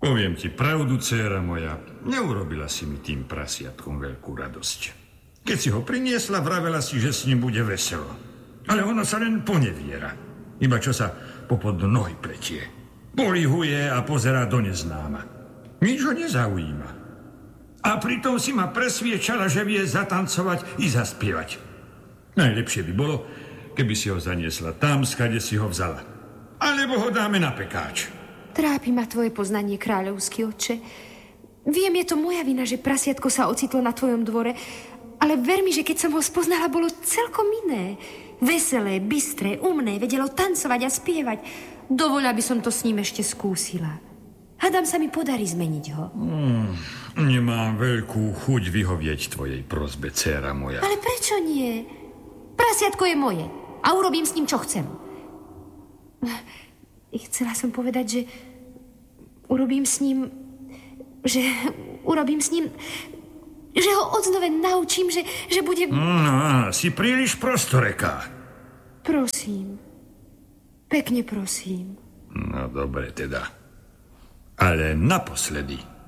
Poviem ti pravdu, dcéra moja, neurobila si mi tým prasiatkom veľkú radosť. Keď si ho priniesla, vravela si, že s ním bude veselo. Ale ono sa len poneviera. Iba čo sa popod nohy pletie. Polihuje a pozerá do neznáma. Nič ho nezaujíma. A pritom si ma presviečala, že vie zatancovať i zaspievať. Najlepšie by bolo, keby si ho zaniesla tam, skade si ho vzala. Alebo ho dáme na pekáč. Trápi ma tvoje poznanie, kráľovský otče. Viem, je to moja vina, že prasiatko sa ocitlo na tvojom dvore, ale ver mi, že keď som ho spoznala, bolo celkom iné. Veselé, bystré, umné, vedelo tancovať a spievať. Dovoľa by som to s ním ešte skúsila. Hádam sa mi podarí zmeniť ho. Nemám veľkú chuť vyhovieť tvojej prosbe, dcéra moja. Ale prečo nie? Prasiatko je moje a urobím s ním, čo chcem. Chcela som povedať, že urobím s ním, že ho odznove naučím, že bude... No, si príliš prostoreká. Prosím. Pekne prosím. No, dobre teda. Ale naposledy.